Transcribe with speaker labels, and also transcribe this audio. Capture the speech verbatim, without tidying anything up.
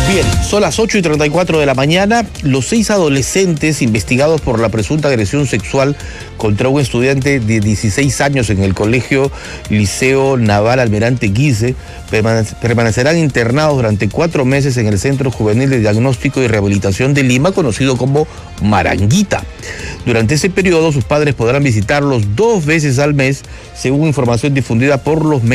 Speaker 1: Bien, son las ocho y treinta y cuatro de la mañana. Los seis adolescentes investigados por la presunta agresión sexual contra un estudiante de dieciséis años en el colegio Liceo Naval Almirante Guise permanecerán internados durante cuatro meses en el Centro Juvenil de Diagnóstico y Rehabilitación de Lima, conocido como Maranguita. Durante ese periodo, sus padres podrán visitarlos dos veces al mes, según información difundida por los medios.